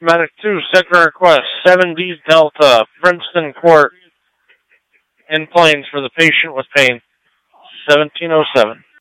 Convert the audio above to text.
Medic 2, second request, 7D Delta, Princeton Court, in Plains for the patient with pain, 1707.